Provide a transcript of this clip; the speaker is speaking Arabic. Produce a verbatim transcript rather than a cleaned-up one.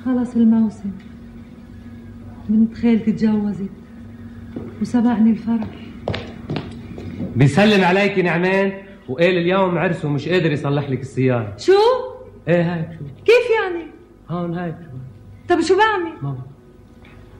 خلص الموسم، بنت خالتي تجوزت وسبقني الفرح. بيسلم عليك نعمان وقال اليوم عرسه ومش قادر يصلح لك السيارة. شو؟ ايه هيك شو؟ كيف يعني؟ هون هيك شو؟ طب شو بعمل؟ ماما